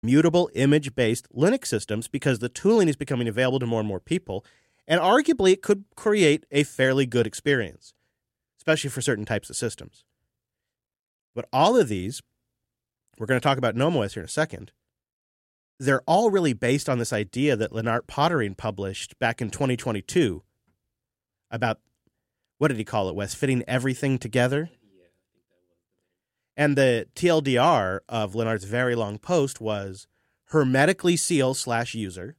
mutable image-based Linux systems because the tooling is becoming available to more and more people, and arguably it could create a fairly good experience, especially for certain types of systems. But all of these, we're going to talk about Gnome OS here in a second, they're all really based on this idea that Lennart Poettering published back in 2022 about, what did he call it, Wes? Fitting everything together? And the TLDR of Lennart's very long post was hermetically seal /user,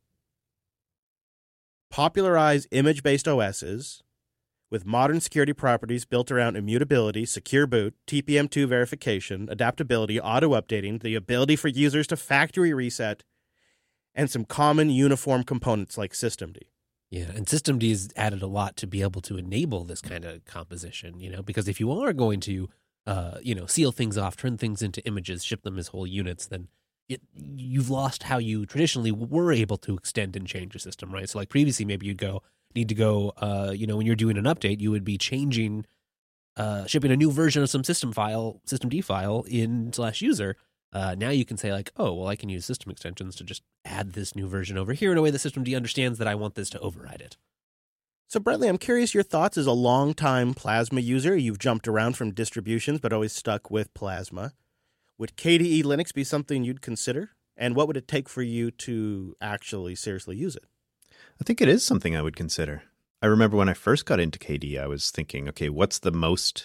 popularize image-based OSs with modern security properties built around immutability, secure boot, TPM2 verification, adaptability, auto-updating, the ability for users to factory reset, and some common uniform components like systemd. Yeah, and systemd has added a lot to be able to enable this kind of composition, because if you are going to, seal things off, turn things into images, ship them as whole units, then you've lost how you traditionally were able to extend and change a system, right? So like previously, maybe you'd need to go, when you're doing an update, you would be changing, shipping a new version of some systemd file in /user. Now you can say like, oh, well, I can use system extensions to just add this new version over here in a way that systemd understands that I want this to override it. So, Brentley, I'm curious your thoughts as a longtime Plasma user. You've jumped around from distributions, but always stuck with Plasma. Would KDE Linux be something you'd consider? And what would it take for you to actually seriously use it? I think it is something I would consider. I remember when I first got into KDE, I was thinking, okay, what's the most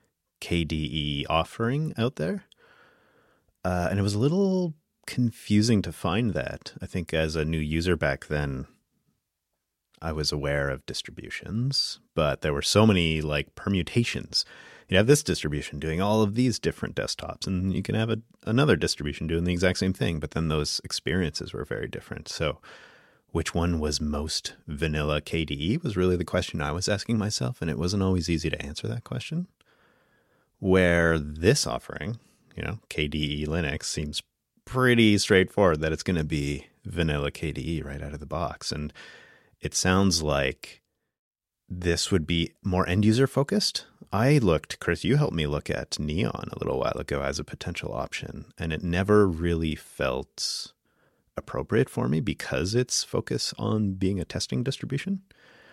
KDE offering out there? And it was a little confusing to find that. I think as a new user back then, I was aware of distributions, but there were so many like permutations. You have this distribution doing all of these different desktops, and you can have another distribution doing the exact same thing, but then those experiences were very different. So which one was most vanilla KDE was really the question I was asking myself, and it wasn't always easy to answer that question. Where this offering, KDE Linux, seems pretty straightforward that it's going to be vanilla KDE right out of the box. And it sounds like this would be more end-user focused. Chris, you helped me look at Neon a little while ago as a potential option, and it never really felt appropriate for me because its focus on being a testing distribution.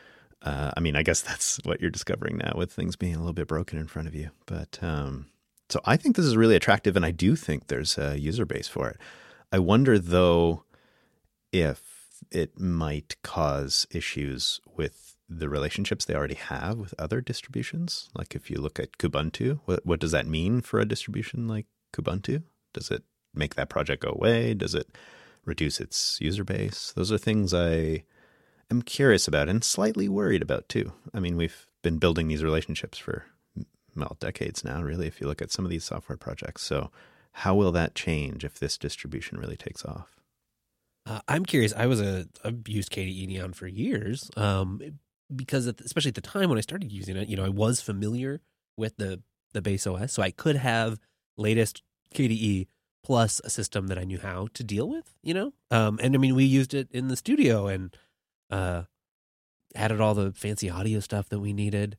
I guess that's what you're discovering now with things being a little bit broken in front of you. But so I think this is really attractive, and I do think there's a user base for it. I wonder, though, if it might cause issues with the relationships they already have with other distributions. Like if you look at Kubuntu, what does that mean for a distribution like Kubuntu? Does it make that project go away? Does it reduce its user base? Those are things I am curious about and slightly worried about too. I mean, we've been building these relationships for, decades now, really, if you look at some of these software projects. So how will that change if this distribution really takes off? I'm curious. I've used KDE Neon for years because especially at the time when I started using it, I was familiar with the base OS, so I could have latest KDE plus a system that I knew how to deal with, we used it in the studio and added all the fancy audio stuff that we needed.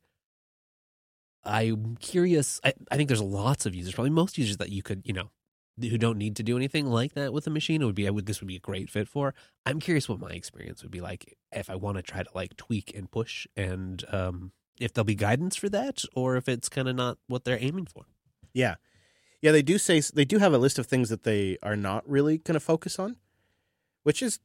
I'm curious. I think there's lots of users, probably most users that you could, who don't need to do anything like that with a machine. This would be a great fit for. I'm curious what my experience would be like if I want to try to like tweak and push, and if there'll be guidance for that, or if it's kind of not what they're aiming for. Yeah. They do have a list of things that they are not really going to focus on, which is,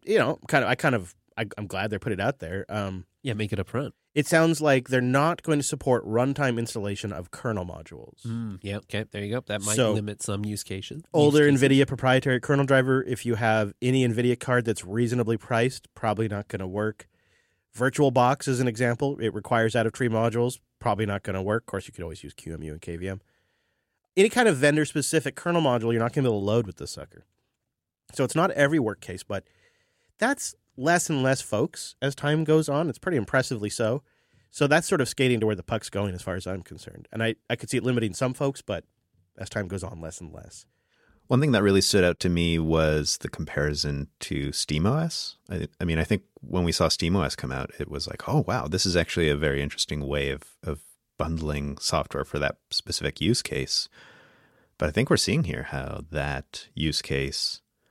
I'm glad they put it out there. Make it upfront. It sounds like they're not going to support runtime installation of kernel modules. Okay, there you go. That might limit some use cases. Older NVIDIA proprietary kernel driver, if you have any NVIDIA card that's reasonably priced, probably not going to work. VirtualBox is an example. It requires out-of-tree modules, probably not going to work. Of course, you could always use QEMU and KVM. Any kind of vendor-specific kernel module, you're not going to be able to load with this sucker. So it's not every work case, but that's less and less folks as time goes on. It's pretty impressively so. So that's sort of skating to where the puck's going as far as I'm concerned. And I could see it limiting some folks, but as time goes on, less and less. One thing that really stood out to me was the comparison to SteamOS. I think when we saw SteamOS come out, it was like, oh, wow, this is actually a very interesting way of bundling software for that specific use case. But I think we're seeing here how that use case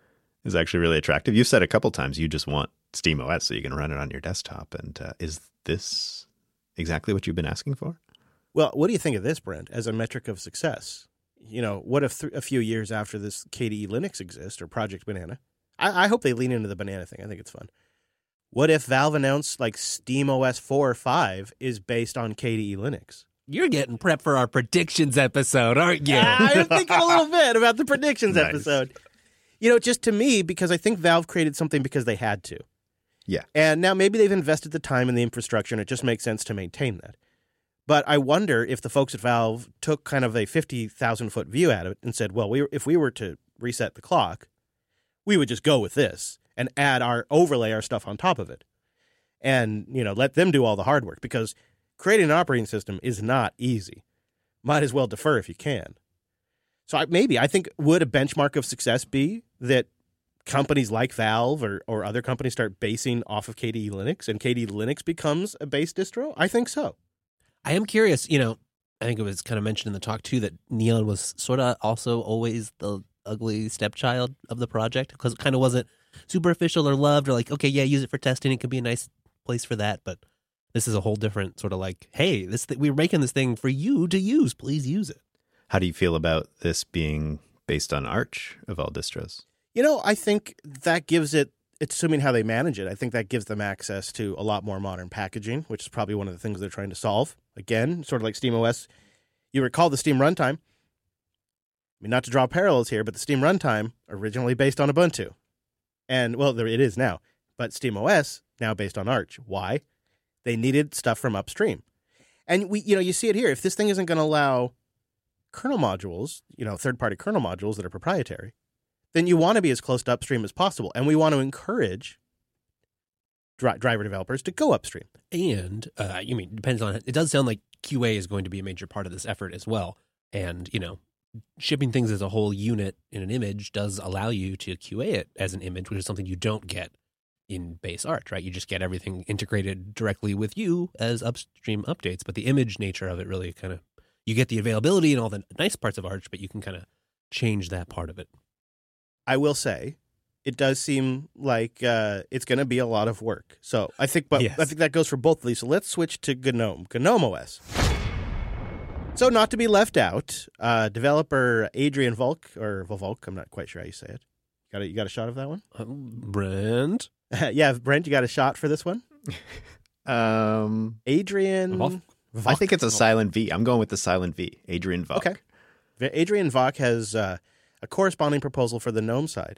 is actually really attractive. You've said a couple times you just want SteamOS so you can run it on your desktop. And is this exactly what you've been asking for? Well, what do you think of this, Brent, as a metric of success? You know, what if a few years after this KDE Linux exists or Project Banana? I hope they lean into the banana thing. I think it's fun. What if Valve announced like SteamOS 4 or 5 is based on KDE Linux? You're getting prepped for our predictions episode, aren't you? I'm thinking a little bit about the predictions Nice. episode. You know, just to me, because I think Valve created something because they had to. Yeah. And now maybe they've invested the time in the infrastructure and it just makes sense to maintain that. But I wonder if the folks at Valve took kind of a 50,000-foot view at it and said, well, if we were to reset the clock, we would just go with this and overlay our stuff on top of it. And, you know, let them do all the hard work, because creating an operating system is not easy. Might as well defer if you can. So I think would a benchmark of success be that companies like Valve or other companies start basing off of KDE Linux and KDE Linux becomes a base distro? I think so. I am curious, you know, I think it was kind of mentioned in the talk too that Neon was sort of also always the ugly stepchild of the project, because it kind of wasn't super official or loved or like, okay, yeah, use it for testing. It could be a nice place for that. But this is a whole different sort of like, hey, we're making this thing for you to use. Please use it. How do you feel about this being based on Arch of all distros? You know, I think that gives it, assuming how they manage it, I think that gives them access to a lot more modern packaging, which is probably one of the things they're trying to solve. Again, sort of like SteamOS. You recall the Steam runtime. I mean, not to draw parallels here, but the Steam runtime originally based on Ubuntu. And, well, it is now. But SteamOS, now based on Arch. Why? They needed stuff from upstream. And, you see it here. If this thing isn't going to allow kernel modules, third-party kernel modules that are proprietary, then you want to be as close to upstream as possible. And we want to encourage driver developers to go upstream. And, depends on it. It does sound like QA is going to be a major part of this effort as well. And, shipping things as a whole unit in an image does allow you to QA it as an image, which is something you don't get in base Arch, right? You just get everything integrated directly with you as upstream updates. But the image nature of it really kind of, you get the availability and all the nice parts of Arch, but you can kind of change that part of it. I will say, it does seem like it's going to be a lot of work. So I think that goes for both of these. So let's switch to GNOME OS. So not to be left out, developer Adrian Volk, I'm not quite sure how you say it. You got a shot of that one? Brent? Yeah, Brent, you got a shot for this one? Adrian Volk? I think it's a silent V. I'm going with the silent V. Adrian Volk. Okay. Adrian Volk has a corresponding proposal for the GNOME side.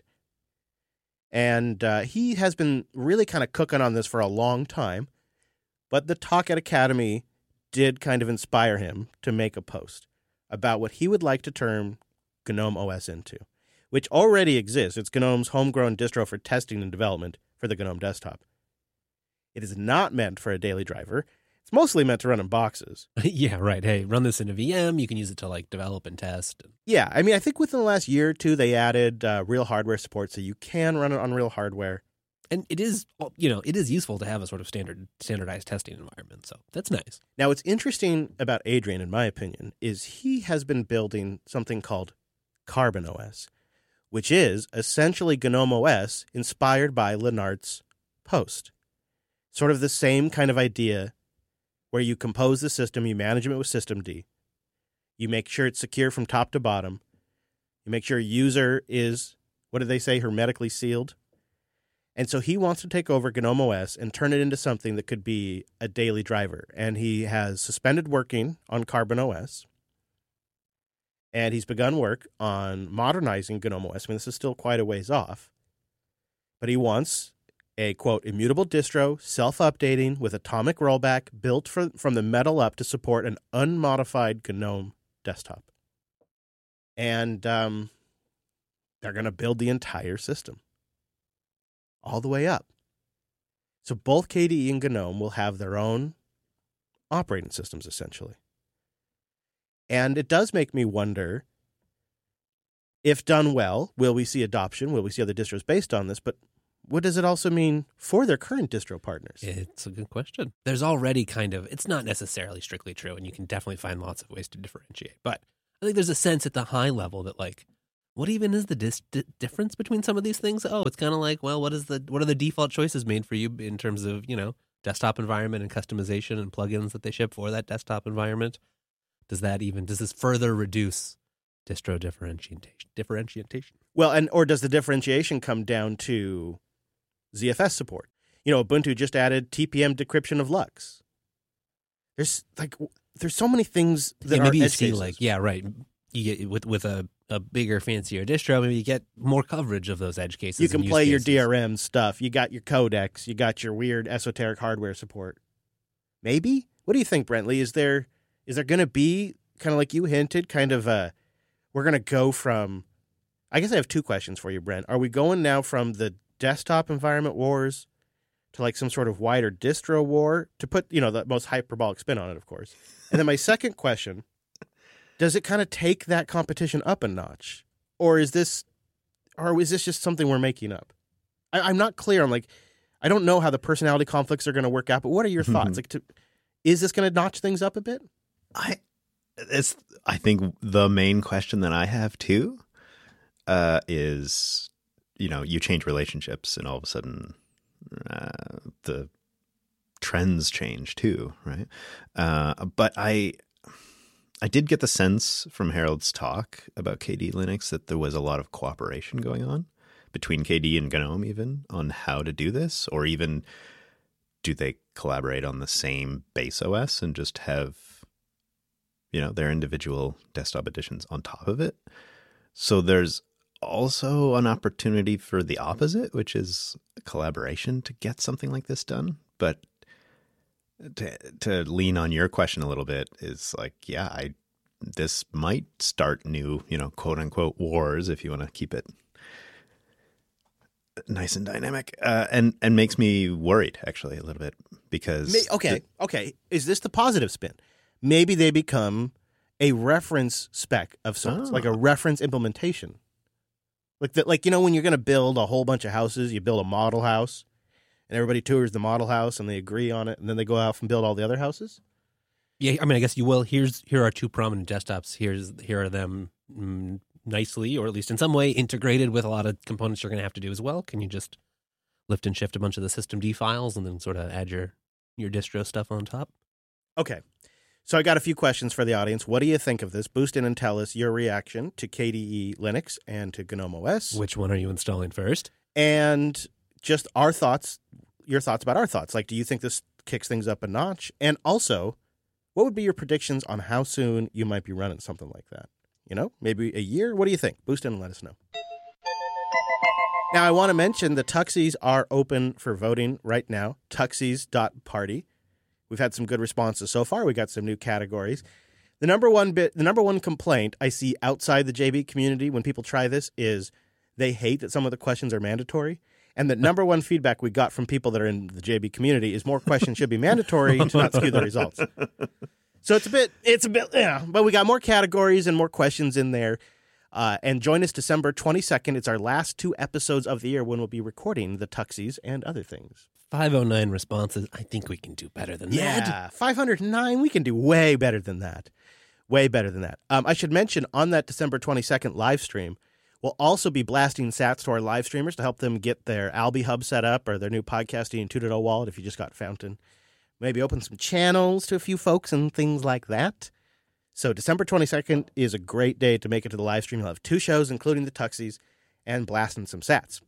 And he has been really kind of cooking on this for a long time. But the talk at Academy did kind of inspire him to make a post about what he would like to turn GNOME OS into, which already exists. It's GNOME's homegrown distro for testing and development for the GNOME desktop. It is not meant for a daily driver. It's mostly meant to run in boxes. Yeah, right. Hey, run this in a VM. You can use it to like develop and test. Yeah, I mean, I think within the last year or two, they added real hardware support, so you can run it on real hardware. And it is, it is useful to have a sort of standardized testing environment. So that's nice. Now, what's interesting about Adrian, in my opinion, is he has been building something called Carbon OS, which is essentially GNOME OS inspired by Lennart's Post. Sort of the same kind of idea where you compose the system, you manage it with systemd, you make sure it's secure from top to bottom, you make sure a user is, what did they say, hermetically sealed? And so he wants to take over GNOME OS and turn it into something that could be a daily driver. And he has suspended working on Carbon OS. And he's begun work on modernizing GNOME OS. I mean, this is still quite a ways off. But he wants a, quote, immutable distro, self-updating with atomic rollback built from the metal up to support an unmodified GNOME desktop. And they're going to build the entire system all the way up. So both KDE and GNOME will have their own operating systems, essentially. And it does make me wonder, if done well, will we see adoption? Will we see other distros based on this? But what does it also mean for their current distro partners? It's a good question. There's already it's not necessarily strictly true, and you can definitely find lots of ways to differentiate. But I think there's a sense at the high level that, like, what even is the difference between some of these things? Oh, it's kind of like, well, what are the default choices made for you in terms of, desktop environment and customization and plugins that they ship for that desktop environment? Does this further reduce distro differentiation? Well, or does the differentiation come down to ZFS support? Ubuntu just added TPM decryption of LUKS. There's so many things that maybe are you edge see cases. yeah, right. You get with a bigger, fancier distro, maybe you get more coverage of those edge cases. You can and play your use cases. DRM stuff. You got your codecs. You got your weird esoteric hardware support. Maybe? What do you think, Brentley? Is there going to be, kind of like you hinted, kind of we're going to go from, I guess I have two questions for you, Brent. Are we going now from the desktop environment wars to like some sort of wider distro war, to put, the most hyperbolic spin on it, of course? And then my second question, does it kind of take that competition up a notch? Or is this just something we're making up? I'm not clear. I don't know how the personality conflicts are going to work out, but what are your thoughts? Is this going to notch things up a bit? I think the main question that I have too is, you change relationships and all of a sudden the trends change too, right? But I did get the sense from Harold's talk about KDE Linux that there was a lot of cooperation going on between KDE and GNOME even on how to do this, or even do they collaborate on the same base OS and just have, their individual desktop editions on top of it. So there's also an opportunity for the opposite, which is collaboration to get something like this done. But to lean on your question a little bit is this might start new, quote unquote wars, if you want to keep it nice and dynamic, and makes me worried actually a little bit because okay. Is this the positive spin? Maybe they become a reference spec of sorts, like a reference implementation. Like when you're going to build a whole bunch of houses, you build a model house, and everybody tours the model house and they agree on it, and then they go out and build all the other houses. Yeah, I guess you will. Here are two prominent desktops. Here are them nicely, or at least in some way, integrated with a lot of components you're going to have to do as well. Can you just lift and shift a bunch of the systemd files and then sort of add your distro stuff on top? Okay. So I got a few questions for the audience. What do you think of this? Boost in and tell us your reaction to KDE Linux and to GNOME OS. Which one are you installing first? And just our thoughts, your thoughts about our thoughts. Do you think this kicks things up a notch? And also, what would be your predictions on how soon you might be running something like that? Maybe a year? What do you think? Boost in and let us know. Now, I want to mention the Tuxies are open for voting right now. Tuxies.party. We've had some good responses so far. We got some new categories. The number one complaint I see outside the JB community when people try this is they hate that some of the questions are mandatory. And the number one feedback we got from people that are in the JB community is more questions should be mandatory to not skew the results. So it's a bit, but we got more categories and more questions in there. And join us December 22nd. It's our last 2 episodes of the year when we'll be recording the Tuxies and other things. 509 responses. I think we can do better than that. Yeah, 509. We can do way better than that. Way better than that. I should mention on that December 22nd live stream, we'll also be blasting sats to our live streamers to help them get their Alby Hub set up or their new Podcasting 2.0 wallet if you just got Fountain. Maybe open some channels to a few folks and things like that. So December 22nd is a great day to make it to the live stream. You'll have 2 shows, including the Tuxies, and blasting some sats.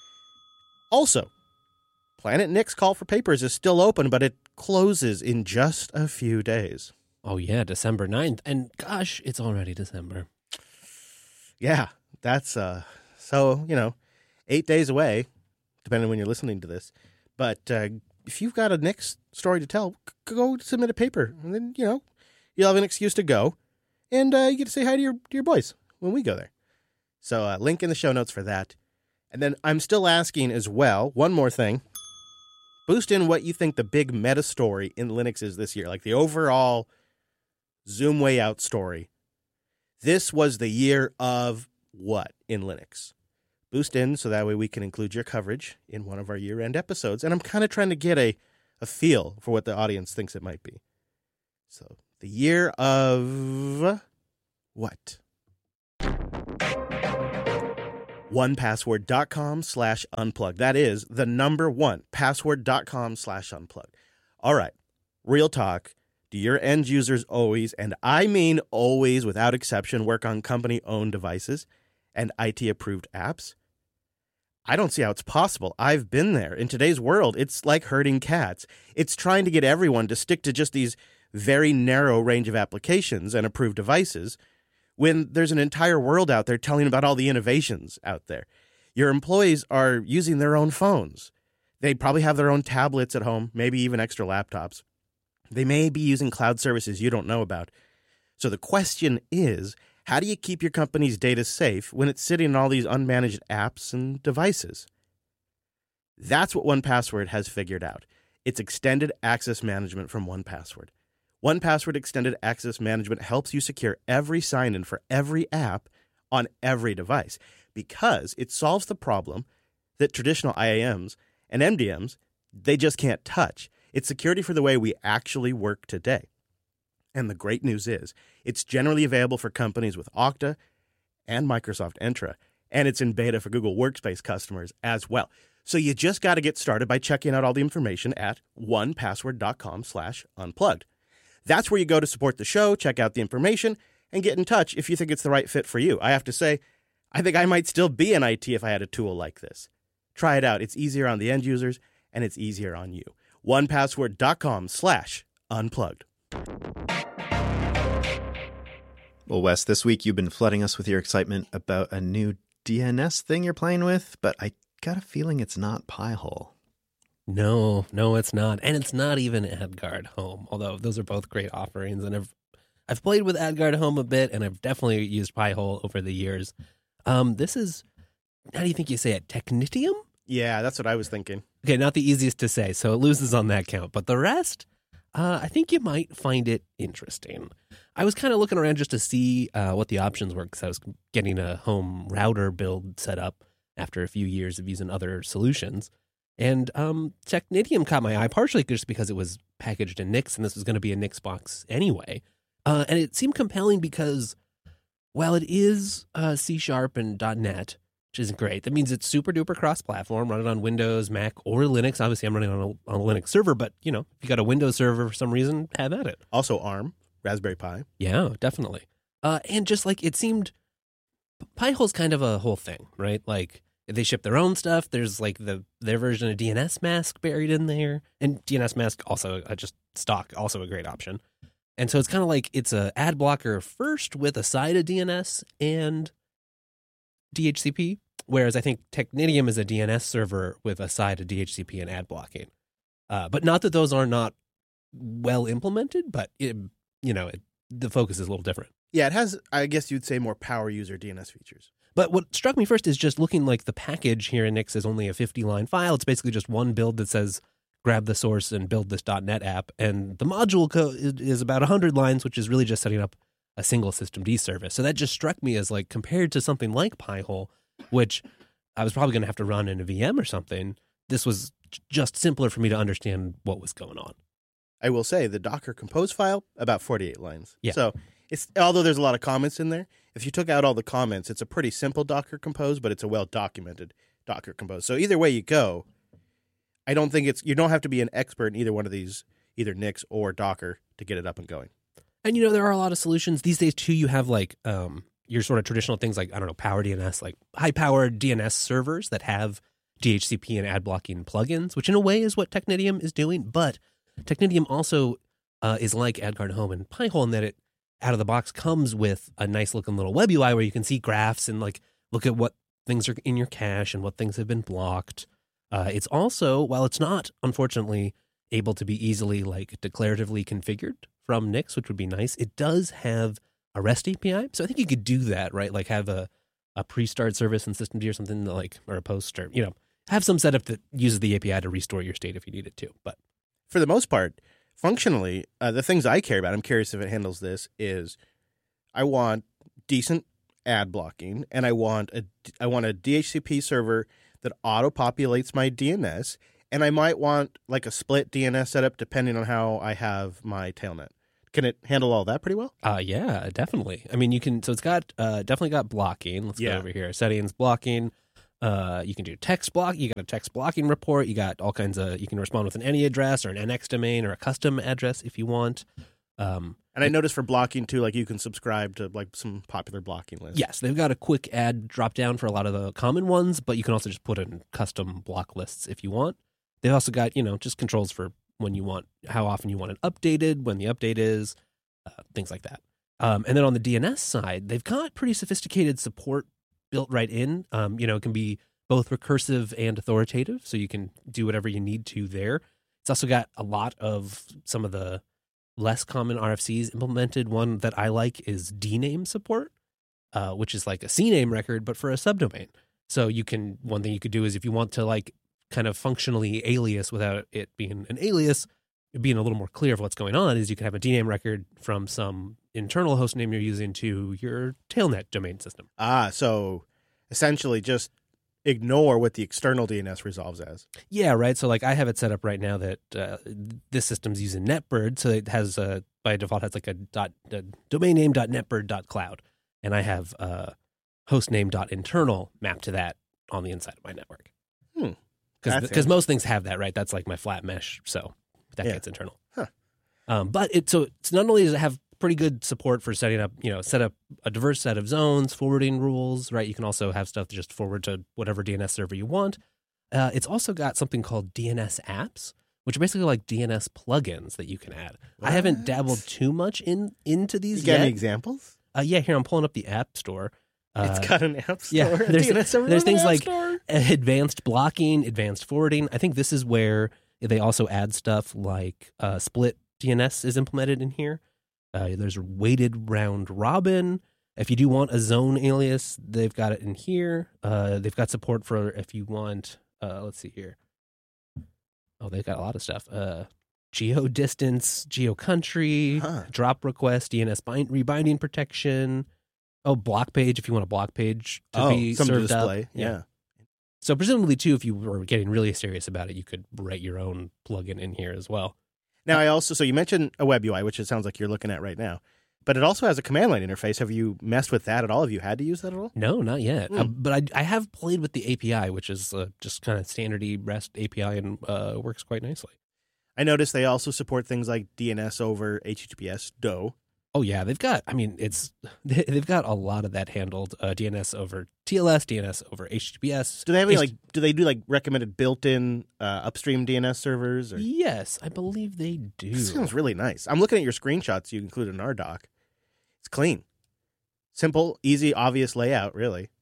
Also, Planet Nick's call for papers is still open, but it closes in just a few days. Oh, yeah, December 9th. And gosh, it's already December. Yeah, that's, 8 days away, depending on when you're listening to this. But if you've got a Nick's story to tell, go submit a paper. And then, you'll have an excuse to go. And you get to say hi to your boys when we go there. So link in the show notes for that. And then I'm still asking as well, one more thing. Boost in what you think the big meta story in Linux is this year, like the overall Zoom way out story. This was the year of what in Linux? Boost in so that way we can include your coverage in one of our year-end episodes. And I'm kind of trying to get a feel for what the audience thinks it might be. So the year of what? 1password.com/unplugged. That is the number one, password.com/unplugged. All right, real talk. Do your end users always, and I mean always without exception, work on company-owned devices and IT-approved apps? I don't see how it's possible. I've been there. In today's world, it's like herding cats. It's trying to get everyone to stick to just these very narrow range of applications and approved devices when there's an entire world out there telling about all the innovations out there. Your employees are using their own phones. They probably have their own tablets at home, maybe even extra laptops. They may be using cloud services you don't know about. So the question is, how do you keep your company's data safe when it's sitting in all these unmanaged apps and devices? That's what 1Password has figured out. It's extended access management from 1Password. 1Password Extended Access Management helps you secure every sign-in for every app on every device because it solves the problem that traditional IAMs and MDMs, they just can't touch. It's security for the way we actually work today. And the great news is, it's generally available for companies with Okta and Microsoft Entra, and it's in beta for Google Workspace customers as well. So you just got to get started by checking out all the information at 1password.com/unplugged. That's where you go to support the show, check out the information, and get in touch if you think it's the right fit for you. I have to say, I think I might still be in IT if I had a tool like this. Try it out. It's easier on the end users, and it's easier on you. 1password.com/unplugged. Well, Wes, this week you've been flooding us with your excitement about a new DNS thing you're playing with, but I got a feeling it's not Pi-hole. No, it's not. And it's not even AdGuard Home, although those are both great offerings. And I've played with AdGuard Home a bit, and I've definitely used Pi-hole over the years. This is, how do you think you say it, Technitium? Yeah, that's what I was thinking. Okay, not the easiest to say, so it loses on that count. But the rest, I think you might find it interesting. I was kind of looking around just to see what the options were because I was getting a home router build set up after a few years of using other solutions. And Technitium caught my eye, partially just because it was packaged in Nix, and this was going to be a Nix box anyway. And it seemed compelling because, while it is C# and .NET, which isn't great, that means it's super duper cross-platform, run it on Windows, Mac, or Linux. Obviously, I'm running on a Linux server, but, you know, if you got a Windows server for some reason, have at it. Also ARM, Raspberry Pi. Yeah, definitely. And just like it seemed, Pi-hole's kind of a whole thing, right? Like, they ship their own stuff. There's like their version of DNSMask buried in there. And DNSMask also just stock, also a great option. And so it's kind of like it's a ad blocker first with a side of DNS and DHCP, whereas I think Technitium is a DNS server with a side of DHCP and ad blocking. But not that those are not well implemented, but the focus is a little different. Yeah, it has, I guess you'd say, more power user DNS features. But what struck me first is just looking like the package here in Nix is only a 50-line file. It's basically just one build that says, grab the source and build this .NET app. And the module code is about 100 lines, which is really just setting up a single systemd service. So that just struck me as like, compared to something like Pi-hole, which I was probably going to have to run in a VM or something, this was just simpler for me to understand what was going on. I will say the Docker Compose file, about 48 lines. Yeah. So although there's a lot of comments in there, if you took out all the comments, it's a pretty simple Docker Compose, but it's a well-documented Docker Compose. So either way you go, I don't think you don't have to be an expert in either one of these, either Nix or Docker, to get it up and going. And, there are a lot of solutions these days, too. You have, like, your sort of traditional things like, Power DNS, like high-powered DNS servers that have DHCP and ad blocking plugins, which in a way is what Technitium is doing. But Technitium also is like AdGuard Home and Pi-hole in that it, out of the box, comes with a nice looking little web UI where you can see graphs and like look at what things are in your cache and what things have been blocked. It's also, while it's not, unfortunately, able to be easily like declaratively configured from Nix, which would be nice, it does have a REST API. So I think you could do that, right? Like have a pre-start service in systemd or something like, or a post, or, have some setup that uses the API to restore your state if you need it to. But for the most part, functionally, the things I care about, I'm curious if it handles this, is I want decent ad blocking, and I want a DHCP server that auto-populates my DNS, and I might want like a split DNS setup depending on how I have my tailnet. Can it handle all that pretty well? Yeah, definitely. I mean, you can, so it's got, definitely got blocking. Let's go over here. Settings, blocking. You can do text block. You got a text blocking report. You got all kinds of. You can respond with an any address or an NX domain or a custom address if you want. And I noticed for blocking too, like you can subscribe to like some popular blocking lists. Yes, they've got a quick add drop down for a lot of the common ones, but you can also just put in custom block lists if you want. They've also got, just controls for when you want, how often you want it updated, when the update is, things like that. And then on the DNS side, they've got pretty sophisticated support built right in. It can be both recursive and authoritative, so you can do whatever you need to there. It's also got a lot of some of the less common RFCs implemented. One that I like is DNAME support, which is like a CNAME record, but for a subdomain. So one thing you could do is if you want to like kind of functionally alias without it being an alias, being a little more clear of what's going on, is you can have a DNAME record from some internal host name you're using to your tailnet domain system. So essentially just ignore what the external DNS resolves as. Yeah, right. So like I have it set up right now that this system's using NetBird, so it has by default has like a domain name .netbird.cloud, and I have hostname.internal mapped to that on the inside of my network. Because most things have that, right? That's like my flat mesh, so that gets internal. Huh. But it's not only does it have pretty good support for setting up, set up a diverse set of zones, forwarding rules, right? You can also have stuff to just forward to whatever DNS server you want. It's also got something called DNS apps, which are basically like DNS plugins that you can add. What? I haven't dabbled too much into these You got yet. any examples? Yeah, here I'm pulling up the App Store. It's got an app store. Yeah, there's things like store? advanced blocking, advanced forwarding. I think this is where they also add stuff like split DNS is implemented in here. There's weighted round robin. If you do want a zone alias, they've got it in here. They've got support for if you want, let's see here. Oh, they've got a lot of stuff. Geo distance, geo country, drop request, DNS rebinding protection. Oh, block page if you want a block page to be some served display. up. Yeah. So presumably too, if you were getting really serious about it, you could write your own plugin in here as well. Now, so you mentioned a web UI, which it sounds like you're looking at right now, but it also has a command line interface. Have you messed with that at all? Have you had to use that at all? No, not yet. But I have played with the API, which is just kind of standardy REST API and works quite nicely. I noticed they also support things like DNS over HTTPS DOE. Oh yeah, they've got a lot of that handled. DNS over TLS, DNS over HTTPS. Do they have do they do recommended built-in upstream DNS servers? Or? Yes, I believe they do. This sounds really nice. I'm looking at your screenshots you included in our doc. It's clean. Simple, easy, obvious layout, really.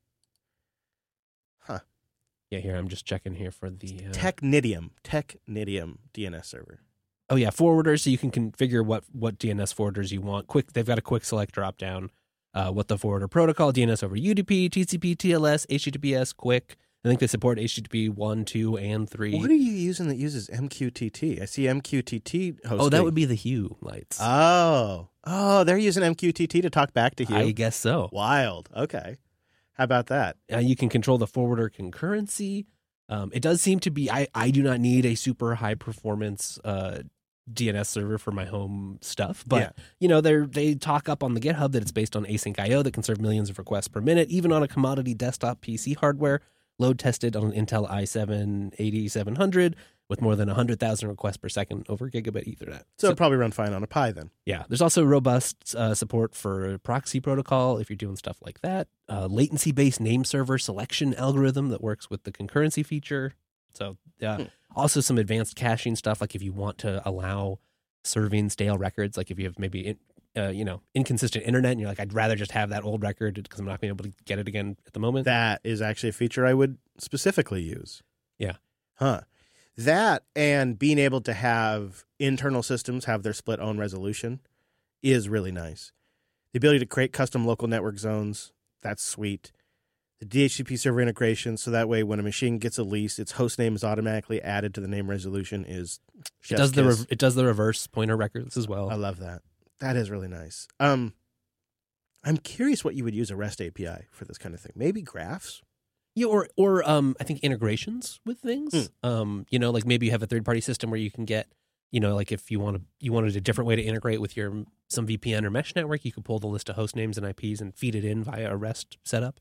Huh. Yeah, here I'm just checking here for the Technidium DNS server. Oh yeah, forwarders, so you can configure what DNS forwarders you want. They've got a quick select drop down. What the forwarder protocol, DNS over UDP, TCP, TLS, HTTPS, quick. I think they support HTTP 1, 2, and 3. What are you using that uses MQTT? I see MQTT hosting. Oh, that would be the Hue lights. Oh, they're using MQTT to talk back to Hue? I guess so. Wild. Okay. How about that? You can control the forwarder concurrency. It does seem to be, I do not need a super high performance DNS server for my home stuff, but they talk up on the GitHub that it's based on async IO that can serve millions of requests per minute, even on a commodity desktop PC hardware, load tested on an Intel i7-8700 with more than 100,000 requests per second over gigabit Ethernet. So it'll probably run fine on a Pi then. Yeah, there's also robust support for proxy protocol if you're doing stuff like that. Latency-based name server selection algorithm that works with the concurrency feature. So also some advanced caching stuff, like if you want to allow serving stale records, like if you have maybe inconsistent internet and you're like, I'd rather just have that old record because I'm not being able to get it again at the moment. That is actually a feature I would specifically use. Yeah. That and being able to have internal systems have their split own resolution is really nice. The ability to create custom local network zones, that's sweet. The DHCP server integration, so that way when a machine gets a lease, its host name is automatically added to the name resolution is chef's kiss. It does the reverse pointer records as well. I love that. That is really nice. I'm curious what you would use a REST API for this kind of thing. Maybe graphs? Yeah, or I think integrations with things. Like maybe you have a third-party system where you can get, like if you wanted a different way to integrate with some VPN or mesh network, you could pull the list of host names and IPs and feed it in via a REST setup.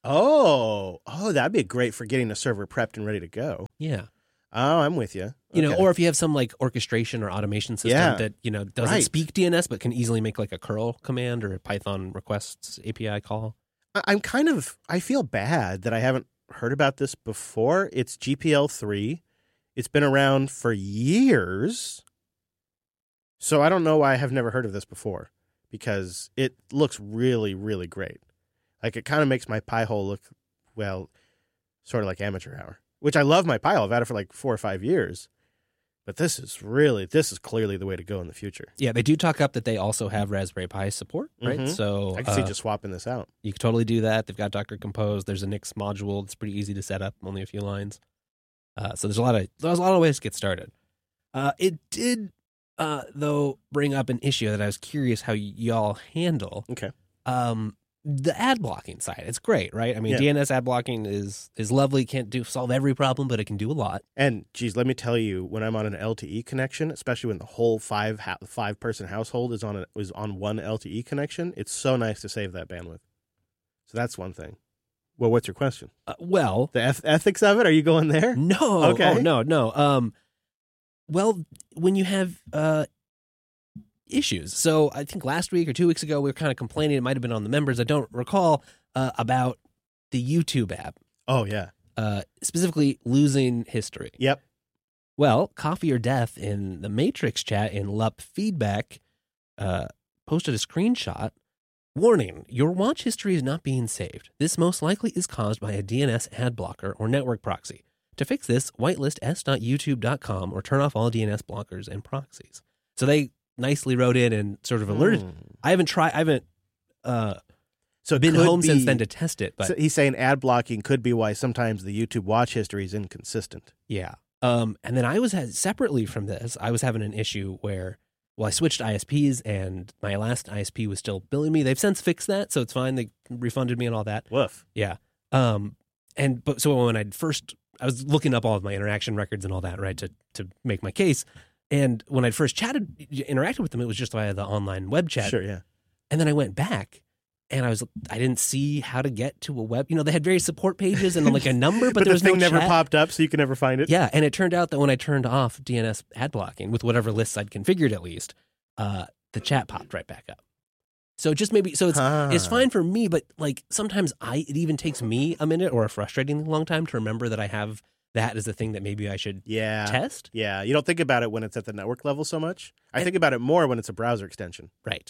Oh, that'd be great for getting a server prepped and ready to go. Yeah. Oh, I'm with you. You know, or if you have some like orchestration or automation system that, you know, doesn't speak DNS but can easily make like a curl command or a Python requests API call. I feel bad that I haven't heard about this before. It's GPL3. It's been around for years. So I don't know why I have never heard of this before, because it looks really, really great. Like, it kind of makes my Pi-hole look, well, sort of like amateur hour, which I love my Pi-hole. I've had it for like 4 or 5 years. But this is clearly the way to go in the future. Yeah, they do talk up that they also have Raspberry Pi support, right? Mm-hmm. So I can see just swapping this out. You can totally do that. They've got Docker Compose. There's a Nix module. It's pretty easy to set up, only a few lines. So there's a lot of ways to get started. It did, though, bring up an issue that I was curious how y'all handle. Okay. The ad blocking side. It's great, right? I mean, DNS ad blocking is lovely. Can't solve every problem, but it can do a lot. And geez, let me tell you, when I'm on an LTE connection, especially when the whole five person household is on one LTE connection, it's so nice to save that bandwidth. So that's one thing. Well, what's your question? Well, the ethics of it. Are you going there? No. Okay. Oh, no. Well, when you have issues. So I think last week or 2 weeks ago, we were kind of complaining. It might have been on the members. I don't recall about the YouTube app. Oh, yeah. Specifically losing history. Yep. Well, Coffee or Death in the Matrix chat in LUP feedback posted a screenshot. Warning, your watch history is not being saved. This most likely is caused by a DNS ad blocker or network proxy. To fix this, whitelist s.youtube.com or turn off all DNS blockers and proxies. So they nicely wrote in and sort of alerted. I haven't been home since then to test it. But so he's saying ad blocking could be why sometimes the YouTube watch history is inconsistent. Yeah. And then I was separately from this, I was having an issue where, well, I switched ISPs and my last ISP was still billing me. They've since fixed that, so it's fine. They refunded me and all that. Woof. Yeah. So when I was looking up all of my interaction records and all that, right, to make my case. And when I first interacted with them, it was just via the online web chat. Sure, yeah. And then I went back and I didn't see how to get to a web. You know, they had various support pages and like a number, but there was the thing no never chat. popped up, so you could never find it. Yeah, and it turned out that when I turned off DNS ad blocking with whatever lists I'd configured, at least, the chat popped right back up. So it's fine for me, but like sometimes it even takes me a minute or a frustratingly long time to remember that I have that as a thing that maybe I should test. Yeah, you don't think about it when it's at the network level so much. I think about it more when it's a browser extension. Right.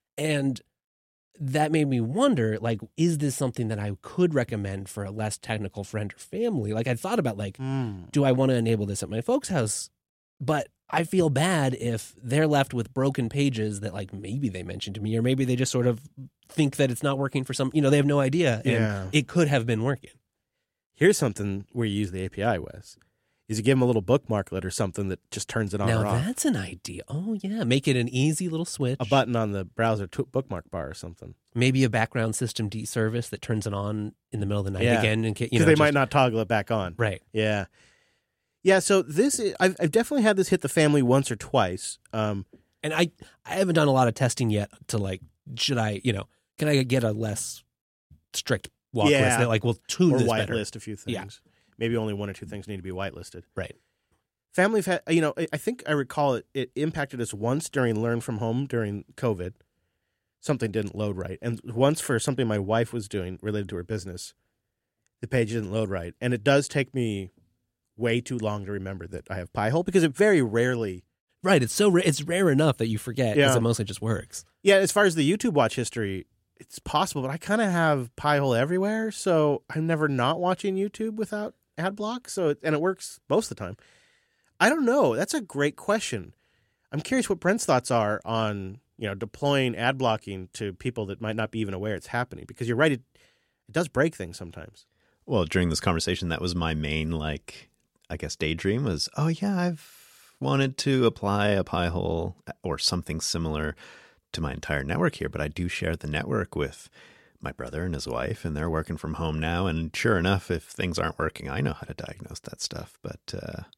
And that made me wonder, like, is this something that I could recommend for a less technical friend or family? Like, I thought about, like, do I want to enable this at my folks' house? But I feel bad if they're left with broken pages that, like, maybe they mentioned to me, or maybe they just sort of think that it's not working for some, they have no idea. And it could have been working. Here's something where you use the API, Wes, is you give them a little bookmarklet or something that just turns it on or off. Now, that's an idea. Oh, yeah. Make it an easy little switch. A button on the browser bookmark bar or something. Maybe a background system D service that turns it on in the middle of the night again. Because they might not toggle it back on. Right. Yeah. Yeah, so I've definitely had this hit the family once or twice. And I haven't done a lot of testing yet to, like, can I get a less strict walk list that, like, will tune or this whitelist better? a few things. Yeah. Maybe only 1 or 2 things need to be whitelisted. Right. Family have had, I think I recall it impacted us once during Learn From Home during COVID. Something didn't load right. And once for something my wife was doing related to her business, the page didn't load right. And it does take me way too long to remember that I have Pi-hole because it very rarely... Right. It's so it's rare enough that you forget because it mostly just works. Yeah, as far as the YouTube watch history, it's possible, but I kind of have Pi-hole everywhere, so I'm never not watching YouTube without ad block. And it works most of the time. I don't know. That's a great question. I'm curious what Brent's thoughts are on deploying ad blocking to people that might not be even aware it's happening. Because you're right, it does break things sometimes. Well, during this conversation, that was my main, daydream was, oh yeah, I've wanted to apply a Pi-hole or something similar to my entire network here, but I do share the network with my brother and his wife, and they're working from home now. And sure enough, if things aren't working, I know how to diagnose that stuff. But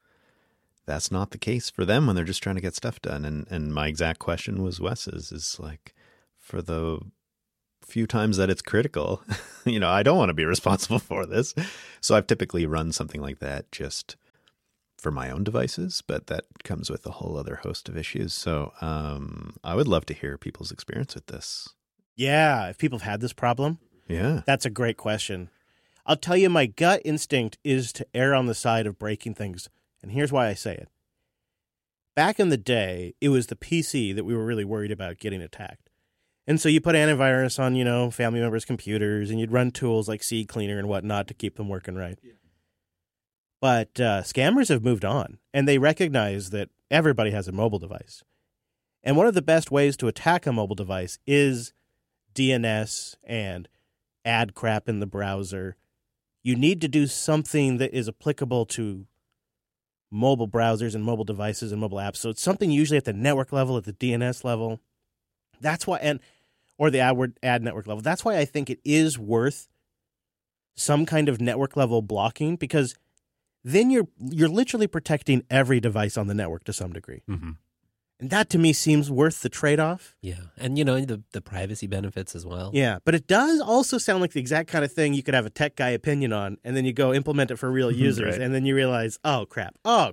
that's not the case for them when they're just trying to get stuff done. And my exact question was Wes's, is like, for the few times that it's critical, I don't want to be responsible for this. So I've typically run something like that just for my own devices, but that comes with a whole other host of issues. So I would love to hear people's experience with this. Yeah, if people have had this problem, Yeah. that's a great question. I'll tell you, my gut instinct is to err on the side of breaking things, and here's why I say it. Back in the day, it was the PC that we were really worried about getting attacked. And so you put antivirus on, family members' computers, and you'd run tools like Seed Cleaner and whatnot to keep them working right. Yeah. But scammers have moved on, and they recognize that everybody has a mobile device. And one of the best ways to attack a mobile device is DNS and ad crap in the browser. You need to do something that is applicable to mobile browsers and mobile devices and mobile apps. So it's something usually at the network level, at the DNS level. That's why, or the ad network level. That's why I think it is worth some kind of network level blocking, because then you're literally protecting every device on the network to some degree. Mm-hmm. And that to me seems worth the trade-off. Yeah. And, the privacy benefits as well. Yeah. But it does also sound like the exact kind of thing you could have a tech guy opinion on, and then you go implement it for real users, Right. and then you realize, oh, crap.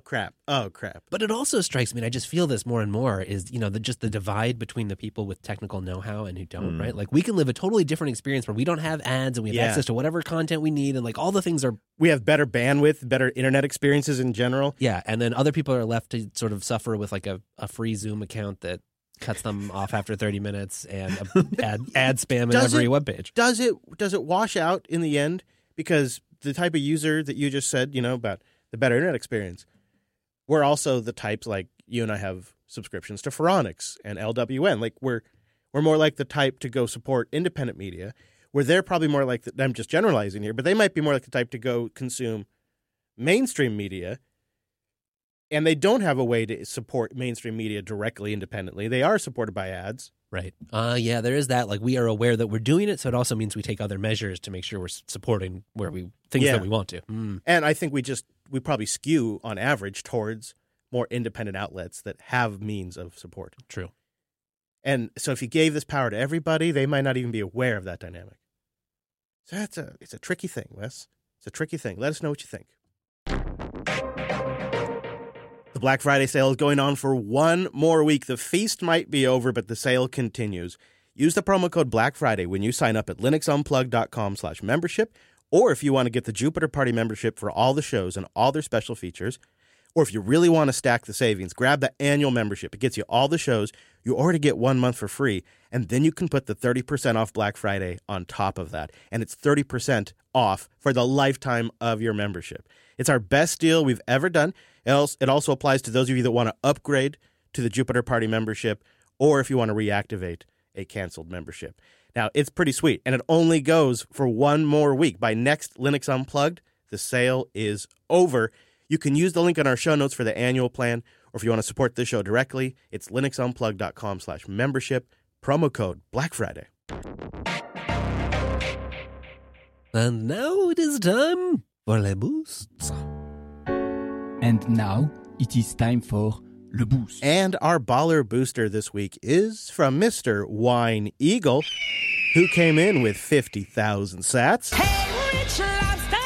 But it also strikes me, and I just feel this more and more, is, just the divide between the people with technical know-how and who don't, right? Like, we can live a totally different experience where we don't have ads and we have access to whatever content we need, and, like, all the things are... We have better bandwidth, better internet experiences in general. Yeah, and then other people are left to sort of suffer with, like, a free Zoom account that cuts them off after 30 minutes and ad spam in every webpage. Does it wash out in the end? Because the type of user that you just said, about the better internet experience, we're also the types, like you and I have subscriptions to Phoronix and LWN. Like we're more like the type to go support independent media, where they're probably more like I'm just generalizing here, but they might be more like the type to go consume mainstream media. And they don't have a way to support mainstream media directly, independently. They are supported by ads. Right. Yeah, there is that. Like, we are aware that we're doing it, so it also means we take other measures to make sure we're supporting things that we want to. And I think we probably skew, on average, towards more independent outlets that have means of support. True. And so if you gave this power to everybody, they might not even be aware of that dynamic. So it's a tricky thing, Wes. It's a tricky thing. Let us know what you think. The Black Friday sale is going on for one more week. The feast might be over, but the sale continues. Use the promo code Black Friday when you sign up at linuxunplugged.com/membership, or if you want to get the Jupiter Party membership for all the shows and all their special features, or if you really want to stack the savings, grab the annual membership. It gets you all the shows. You already get 1 month for free, and then you can put the 30% off Black Friday on top of that, and it's 30% off for the lifetime of your membership. It's our best deal we've ever done. It also applies to those of you that want to upgrade to the Jupiter Party membership, or if you want to reactivate a canceled membership. Now, it's pretty sweet, and it only goes for one more week. By next Linux Unplugged, the sale is over. You can use the link in our show notes for the annual plan, or if you want to support this show directly, it's linuxunplugged.com/membership, promo code Black Friday. And now it is time for Les Boosts. And now it is time for Le Boost. And our baller booster this week is from Mr. Wine Eagle, who came in with 50,000 sats. Hey, Rich Lobster!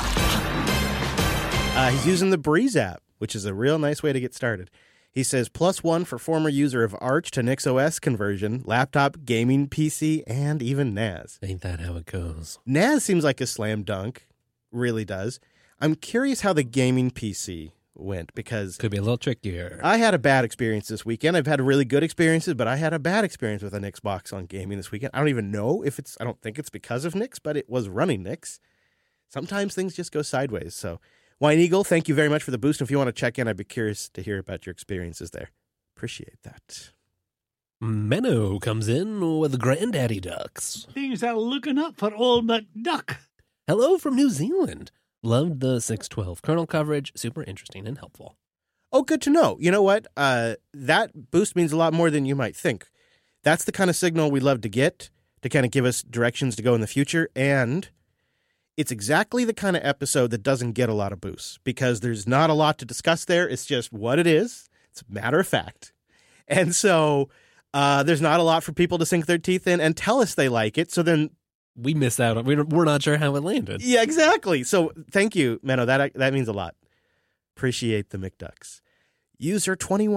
He's using the Breeze app, which is a real nice way to get started. He says, +1 for former user of Arch to NixOS conversion, laptop, gaming PC, and even NAS. Ain't that how it goes? NAS seems like a slam dunk. Really does. I'm curious how the gaming PC went, because Could be a little trickier. I had a bad experience this weekend. I've had really good experiences, but I had a bad experience with an Xbox on gaming this weekend. I don't even know if I don't think it's because of Nix, but it was running Nix. Sometimes things just go sideways. So, Wine Eagle, thank you very much for the boost. And if you want to check in, I'd be curious to hear about your experiences there. Appreciate that. Menno comes in with Granddaddy Ducks. Things are looking up for old McDuck. Hello from New Zealand. Loved the 612 kernel coverage. Super interesting and helpful. Oh, good to know. You know what? That boost means a lot more than you might think. That's the kind of signal we love to get to kind of give us directions to go in the future. And it's exactly the kind of episode that doesn't get a lot of boosts because there's not a lot to discuss there. It's just what it is. It's a matter of fact. And so There's not a lot for people to sink their teeth in and tell us they like it. So then, We miss out on. We're not sure how it landed. yeah, exactly. So thank you, Menno. That means a lot. Appreciate the McDucks. User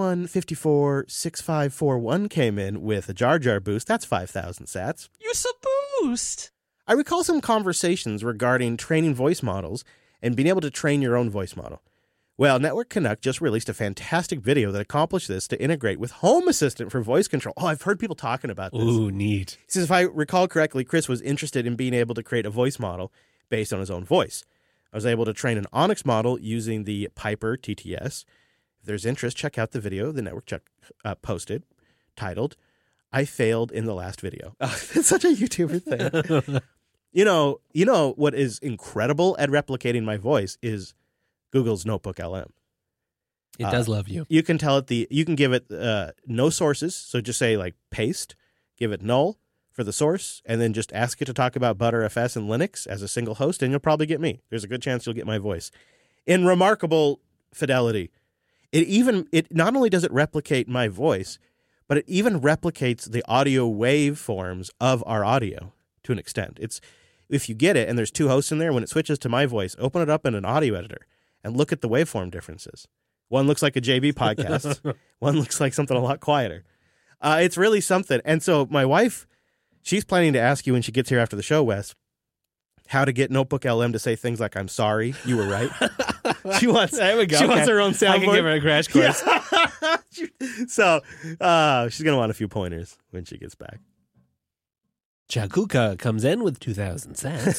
21546541 came in with a Jar Jar boost. That's 5,000 sats. Use a boost. I recall some conversations regarding training voice models and being able to train your own voice model. Well, Network Canuck just released a fantastic video that accomplished this to integrate with Home Assistant for voice control. Oh, I've heard people talking about this. Ooh, neat. He says, if I recall correctly, Chris was interested in being able to create a voice model based on his own voice. I was able to train an Onyx model using the Piper TTS. If there's interest, check out the video the network posted, titled, I Failed in the Last Video. Oh, it's such a YouTuber thing. You know what is incredible at replicating my voice is Google's Notebook LM. It does love you. You can tell it you can give it no sources, so just say like paste, give it null for the source, and then just ask it to talk about ButterFS and Linux as a single host, and you'll probably get me. There's a good chance you'll get my voice. In remarkable fidelity, it not only does it replicate my voice, but it even replicates the audio waveforms of our audio to an extent. If you get it, and there's two hosts in there, when it switches to my voice, open it up in an audio editor and look at the waveform differences. One looks like a JB podcast. One looks like something a lot quieter. It's really something. And so my wife, she's planning to ask you when she gets here after the show, Wes, how to get Notebook LM to say things like, I'm sorry, you were right. She wants, There we go. She wants her own soundboard. I can give her a crash course. So she's going to want a few pointers when she gets back. Chakuka comes in with 2,000 sats.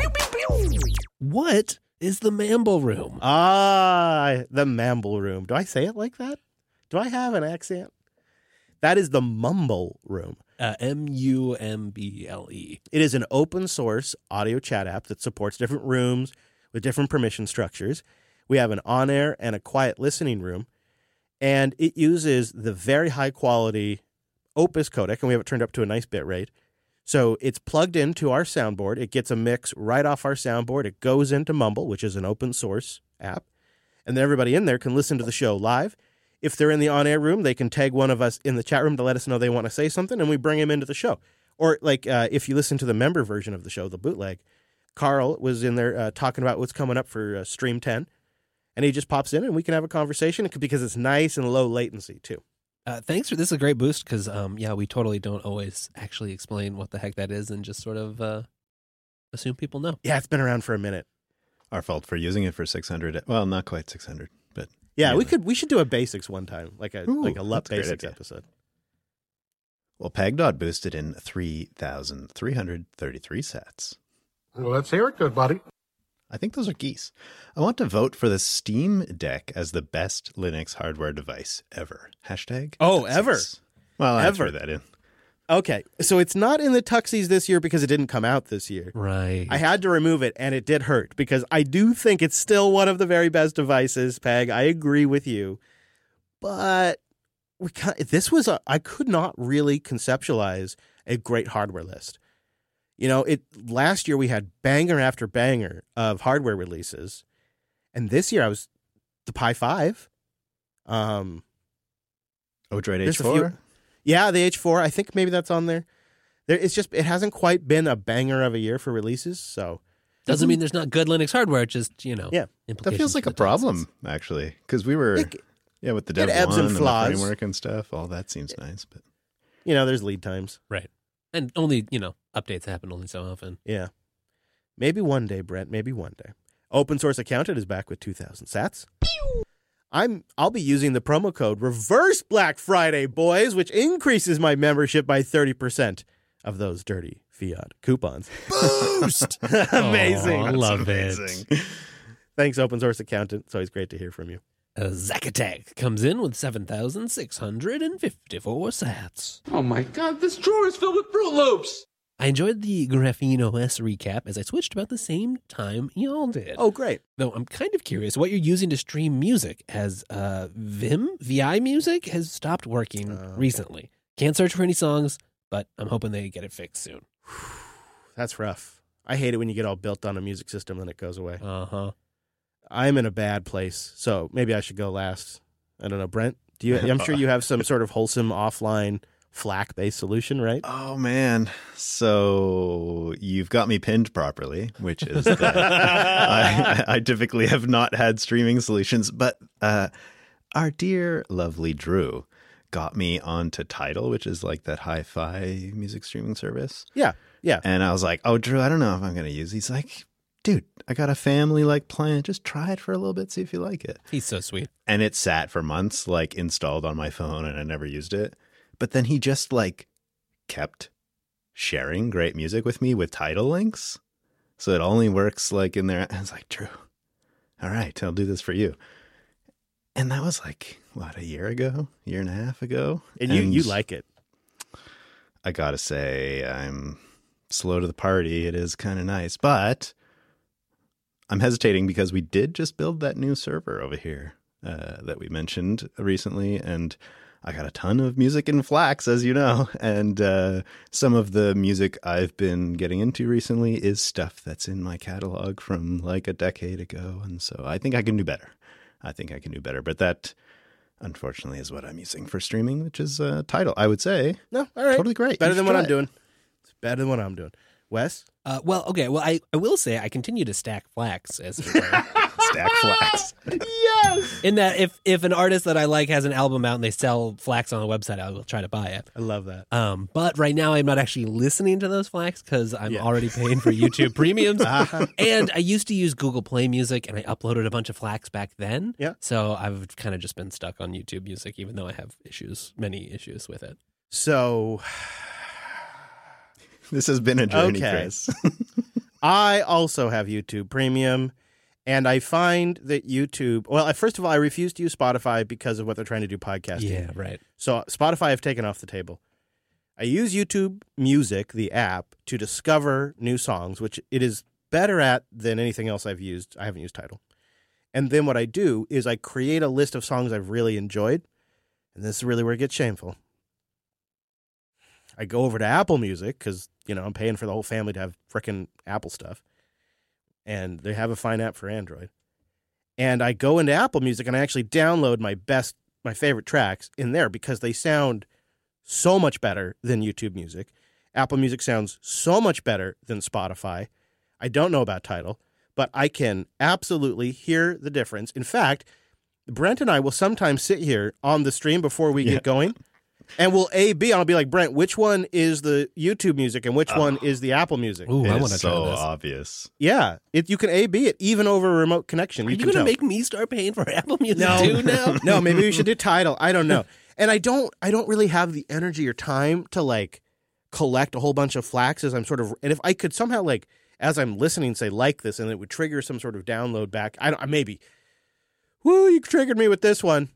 What is the Mamble Room? The Mamble Room. Do I say it like that? Do I have an accent? That is the Mumble Room. Mumble. It is an open source audio chat app that supports different rooms with different permission structures. We have an on-air and a quiet listening room, and it uses the very high quality Opus codec, and we have it turned up to a nice bit rate. So it's plugged into our soundboard. It gets a mix right off our soundboard. It goes into Mumble, which is an open source app. And then everybody in there can listen to the show live. If they're in the on-air room, they can tag one of us in the chat room to let us know they want to say something, and we bring him into the show. Or like if you listen to the member version of the show, the bootleg, Carl was in there talking about what's coming up for Stream 10. And he just pops in, and we can have a conversation because it's nice and low latency, too. Thanks for this. Is a great boost because, we totally don't always actually explain what the heck that is and just sort of assume people know. Yeah, it's been around for a minute. Our fault for using it for 600. Well, not quite 600, but yeah, we should do a basics one time, like a LUT basics episode. Well, Pagdod boosted in 3,333 sats. Well, let's hear it, good buddy. I think those are geese. I want to vote for the Steam Deck as the best Linux hardware device ever. Hashtag. Oh, ever. Well, I ever. threw that in. Okay, so it's not in the Tuxies this year because it didn't come out this year. Right. I had to remove it, and it did hurt because I do think it's still one of the very best devices, Peg. I agree with you. But I could not really conceptualize a great hardware list. You know, last year we had banger after banger of hardware releases, and this year I was the Pi 5. Odroid there's H4? Yeah, the H4. I think maybe that's on there. It hasn't quite been a banger of a year for releases, so Doesn't mean there's not good Linux hardware, just, Yeah. That implications feels like for a the problem, actually, because we were, with the Dev ebbs 1 and and the flaws. framework and stuff, all that seems nice, but there's lead times. Right. And only, updates happen only so often. Yeah. Maybe one day, Brent. Maybe one day. Open Source Accountant is back with 2,000 sats. I'll be using the promo code Reverse Black Friday, boys, which increases my membership by 30% of those dirty fiat coupons. Boost! Amazing. Oh, I love amazing. it. Thanks, Open Source Accountant. It's always great to hear from you. Zacatec comes in with 7,654 sats. Oh my god, this drawer is filled with Fruit Loops! I enjoyed the Graphene OS recap as I switched about the same time y'all did. Oh, great. Though I'm kind of curious what you're using to stream music, as VI Music has stopped working recently. Can't search for any songs, but I'm hoping they get it fixed soon. That's rough. I hate it when you get all built on a music system and it goes away. Uh-huh. I'm in a bad place, so maybe I should go last. I don't know, Brent. I'm sure you have some sort of wholesome offline FLAC-based solution, right? Oh, man. So you've got me pinned properly, which is that I typically have not had streaming solutions. But our dear, lovely Drew got me onto Tidal, which is like that hi-fi music streaming service. Yeah. And I was like, oh, Drew, I don't know if I'm going to use it. He's like, dude, I got a family plan. Just try it for a little bit, see if you like it. He's so sweet. And it sat for months, like installed on my phone, and I never used it. But then he just like kept sharing great music with me with Tidal links. So it only works like in there. I was like, Drew, all right, I'll do this for you. And that was like, what, a year ago, year and a half ago? And you like it. I got to say, I'm slow to the party. It is kind of nice. But I'm hesitating because we did just build that new server over here that we mentioned recently. And I got a ton of music in Flax, as you know, and some of the music I've been getting into recently is stuff that's in my catalog from like a decade ago, and so I think I can do better. But that, unfortunately, is what I'm using for streaming, which is Tidal. I would say, No, all right. totally great. Better You than should what try I'm it. doing. It's better than what I'm doing. Wes? I will say I continue to stack Flax as it were. Stack Flax. Yes! In that if an artist that I like has an album out and they sell Flax on the website, I will try to buy it. I love that. But right now I'm not actually listening to those Flax because I'm Yeah. already paying for YouTube premiums. And I used to use Google Play Music and I uploaded a bunch of Flax back then. Yeah. So I've kind of just been stuck on YouTube Music, even though I have many issues with it. So This has been a journey, Okay. Chris. I also have YouTube Premium, and I find that YouTube... Well, first of all, I refuse to use Spotify because of what they're trying to do podcasting. Yeah, right. So Spotify I've taken off the table. I use YouTube Music, the app, to discover new songs, which it is better at than anything else I've used. I haven't used Tidal. And then what I do is I create a list of songs I've really enjoyed, and this is really where it gets shameful. I go over to Apple Music because, I'm paying for the whole family to have frickin' Apple stuff. And they have a fine app for Android. And I go into Apple Music and I actually download my favorite tracks in there because they sound so much better than YouTube Music. Apple Music sounds so much better than Spotify. I don't know about Tidal, but I can absolutely hear the difference. In fact, Brent and I will sometimes sit here on the stream before we get going, and we'll A/B, and I'll be like, Brent, which one is the YouTube Music and which one is the Apple Music? Ooh, I It want is to try so this. obvious. Yeah, you can A/B it even over a remote connection. Are you can going to tell. make me start paying for Apple Music No. too now? No, maybe we should do Tidal. I don't know. And I don't really have the energy or time to like collect a whole bunch of Flaxes. And if I could somehow like as I'm listening say like this and it would trigger some sort of download back. Maybe. Woo, you triggered me with this one.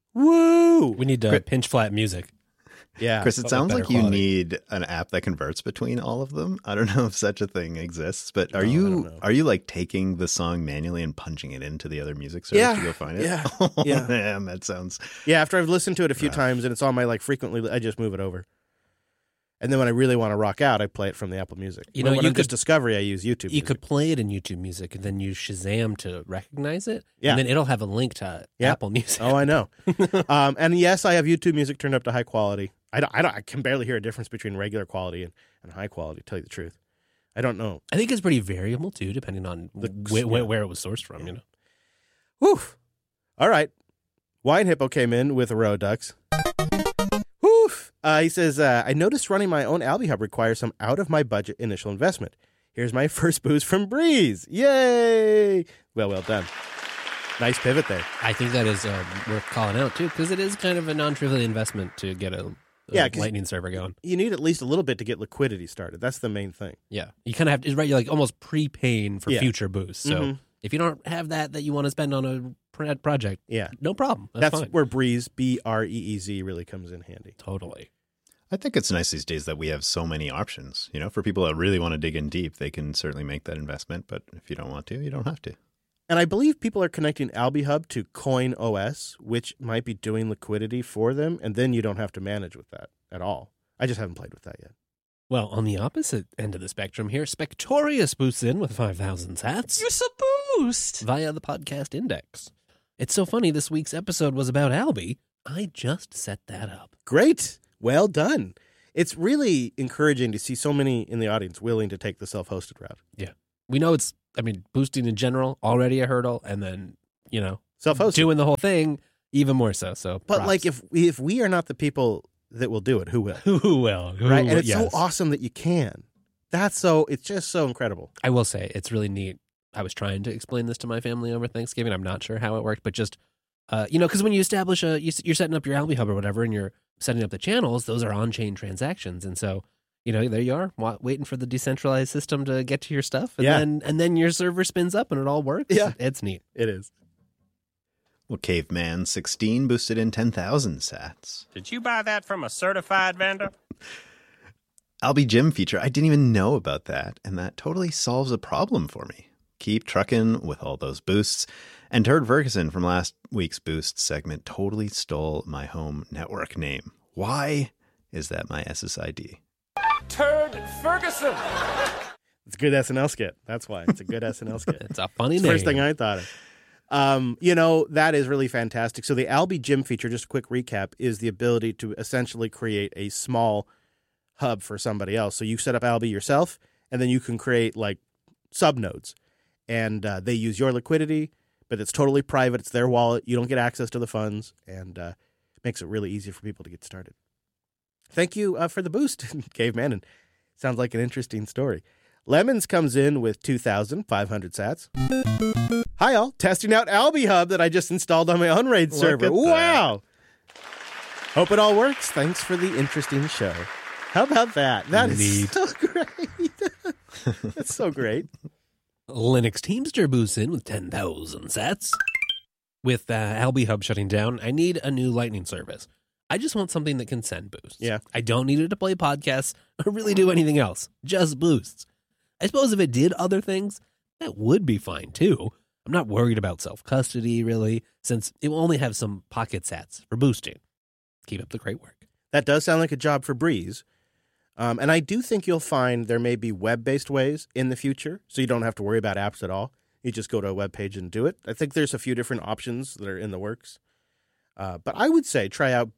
Woo. We need to pinch flat music. Yeah. Chris, it but sounds better like you quality. need an app that converts between all of them. I don't know if such a thing exists, but I don't know. are you like taking the song manually and punching it into the other music service Yeah, to go find it? yeah, Oh, yeah. man, that sounds... Yeah, after I've listened to it a few times and it's on my like frequently, I just move it over. And then when I really want to rock out, I play it from the Apple Music. You know, when you I'm just could- Discovery, I use YouTube You Music. could play it in YouTube Music and then use Shazam to recognize it. Yeah. And then it'll have a link to Yeah. Apple Music. Oh, I know. And yes, I have YouTube Music turned up to high quality. I can barely hear a difference between regular quality and high quality, to tell you the truth. I don't know. I think it's pretty variable too, depending on where it was sourced from. You know. Whew. All right. Wine Hippo came in with a row of ducks. Whew. He says, I noticed running my own Albie Hub requires some out-of-my-budget initial investment. Here's my first boost from Breeze. Yay! Well done. Nice pivot there. I think that is worth calling out too, because it is kind of a non-trivial investment to get a Yeah, 'cause- Lightning server going. You need at least a little bit to get liquidity started. That's the main thing. Yeah, you kind of have to, right? You're like almost prepaying for Yeah. future boosts. So Mhm. if you don't have that you want to spend on a project, Yeah. no problem. That's fine. where Breeze, BREEZ, really comes in handy. Totally. I think it's nice these days that we have so many options. You know, for people that really want to dig in deep, they can certainly make that investment. But if you don't want to, you don't have to. And I believe people are connecting Albie Hub to Coin OS, which might be doing liquidity for them, and then you don't have to manage with that at all. I just haven't played with that yet. Well, on the opposite end of the spectrum here, Spectorious boosts in with 5,000 sats You're so boost. via the podcast index. It's so funny, this week's episode was about Albie. I just set that up. Great. Well done. It's really encouraging to see so many in the audience willing to take the self-hosted route. Yeah. We know boosting in general, already a hurdle, and then, Self-hosted. doing the whole thing, even more so. So, But props. like if we are not the people that will do it, who will? Who will? Right? And it's yes. so awesome that you can. It's just so incredible. I will say, it's really neat. I was trying to explain this to my family over Thanksgiving. I'm not sure how it worked, but just, because when you establish you're setting up your Alby Hub or whatever, and you're setting up the channels, those are on-chain transactions. And so, there you are, waiting for the decentralized system to get to your stuff. And then your server spins up and it all works. Yeah. It's neat. It is. Well, Caveman 16 boosted in 10,000 sats. Did you buy that from a certified vendor? Alby Gym feature, I didn't even know about that, and that totally solves a problem for me. Keep trucking with all those boosts. And Turd Ferguson from last week's Boost segment totally stole my home network name. Why is that my SSID? Turd Ferguson. It's a good SNL skit. That's why. It's a good SNL skit. It's a funny It's the name. first thing I thought of. That is really fantastic. So the Alby Gym feature, just a quick recap, is the ability to essentially create a small hub for somebody else. So you set up Alby yourself, and then you can create like subnodes. And they use your liquidity, but it's totally private. It's their wallet. You don't get access to the funds, and makes it really easy for people to get started. Thank you for the boost, Caveman. And sounds like an interesting story. Lemons comes in with 2,500 sats. Hi, all. Testing out Alby Hub that I just installed on my Unraid server. at that. Wow. Hope it all works. Thanks for the interesting show. How about that? That is Neat. so great. That's so great. Linux Teamster boosts in with 10,000 sats. With Alby Hub shutting down, I need a new Lightning service. I just want something that can send boosts. Yeah. I don't need it to play podcasts or really do anything else. Just boosts. I suppose if it did other things, that would be fine too. I'm not worried about self-custody, really, since it will only have some pocket sats for boosting. Keep up the great work. That does sound like a job for Breeze. And I do think you'll find there may be web-based ways in the future, so you don't have to worry about apps at all. You just go to a web page and do it. I think there's a few different options that are in the works. But I would say try out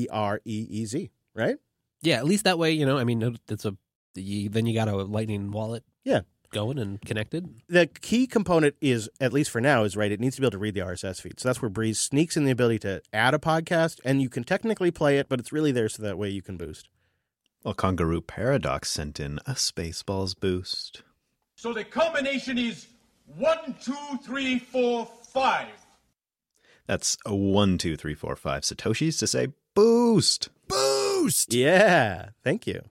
BREEZ, right? Yeah, at least that way, then you got a Lightning wallet Yeah. going and connected. The key component is, at least for now, is right. It needs to be able to read the RSS feed. So that's where Breeze sneaks in the ability to add a podcast, and you can technically play it, but it's really there so that way you can boost. Well, Kangaroo Paradox sent in a Spaceballs boost. So the combination is 1, 2, 3, 4, 5. That's a 1, 2, 3, 4, 5 Satoshis to say boost. Boost! Yeah, thank you.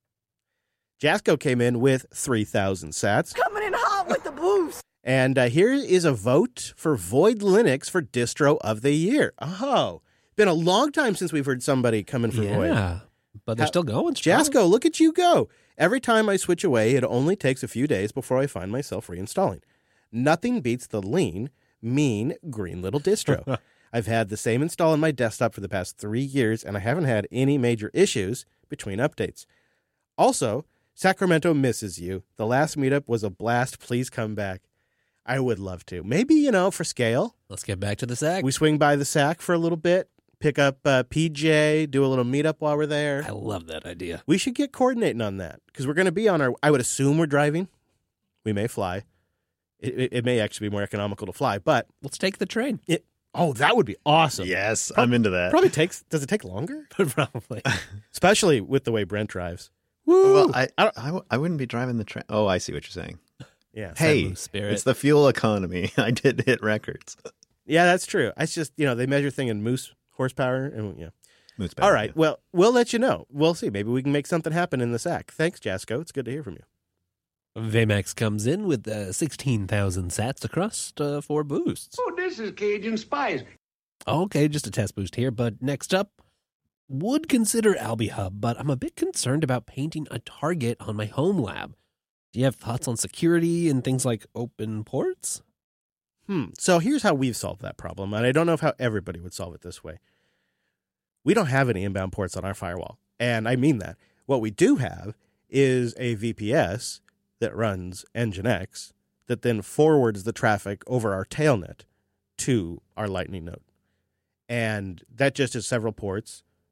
Jasco came in with 3,000 sats. Coming in hot with the boost. And here is a vote for Void Linux for Distro of the Year. Oh, been a long time since we've heard somebody come in for Void. Yeah, but they're still going strong. Jasco, look at you go. Every time I switch away, it only takes a few days before I find myself reinstalling. Nothing beats the lean, mean, green little distro. I've had the same install on my desktop for the past 3 years, and I haven't had any major issues between updates. Also, Sacramento misses you. The last meetup was a blast. Please come back. I would love to. Maybe, for scale. Let's get back to the SAC. We swing by the SAC for a little bit, pick up PJ, do a little meetup while we're there. I love that idea. We should get coordinating on that because we're going to be on I would assume we're driving. We may fly. It may actually be more economical to fly, but Let's take the train. that would be awesome. Yes, I'm into that. Does it take longer? Probably. Especially with the way Brent drives. Woo! Well, I wouldn't be driving the train. Oh, I see what you're saying. Yeah. Hey, Spirit. it's the fuel economy. I did hit records. Yeah, that's true. It's just, they measure thing in moose horsepower. And yeah. Moose All power, right. yeah. Well, we'll let you know. We'll see. Maybe we can make something happen in the SAC. Thanks, Jasco. It's good to hear from you. Vmax comes in with 16,000 sats across 4 boosts. Oh, this is Cajun Spice. Okay, just a test boost here, but next up, would consider Alby Hub, but I'm a bit concerned about painting a target on my home lab. Do you have thoughts on security and things like open ports? So here's how we've solved that problem, and I don't know how everybody would solve it this way. We don't have any inbound ports on our firewall, and I mean that. What we do have is a VPS that runs Nginx that then forwards the traffic over our tailnet to our Lightning node. And that just is several ports